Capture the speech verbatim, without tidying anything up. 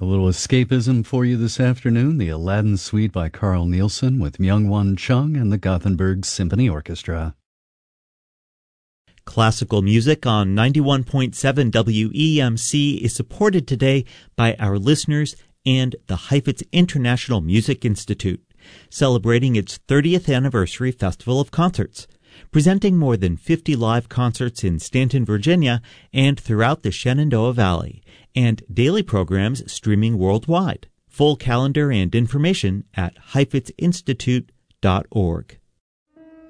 A little escapism for you this afternoon, the Aladdin Suite by Carl Nielsen with Myung-Whun Chung and the Gothenburg Symphony Orchestra. Classical music on ninety-one point seven W E M C is supported today by our listeners and the Heifetz International Music Institute, celebrating its thirtieth anniversary festival of concerts, presenting more than fifty live concerts in Stanton, Virginia, and throughout the Shenandoah Valley, and daily programs streaming worldwide. Full calendar and information at heifetz institute dot org.